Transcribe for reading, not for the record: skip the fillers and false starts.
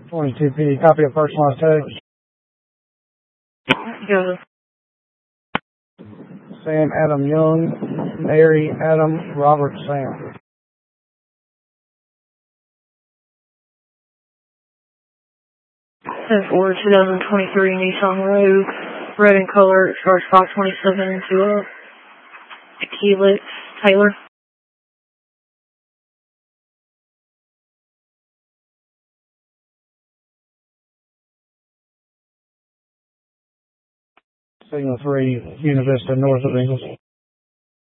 22 PD, copy of personalized text. Go. Sam, Adam, Young, Mary, Adam, Robert, Sam. 10-4, 2023 Nissan Rogue, red in color, charge 527 to Helix, Taylor. Signal 3, Univista, north of Ingles.